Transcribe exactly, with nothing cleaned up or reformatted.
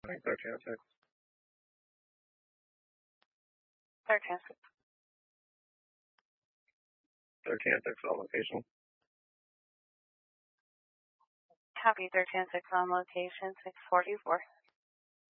Like thirteen oh six. thirteen oh six. thirteen oh six on location. Copy thirteen oh six on location, six forty-four.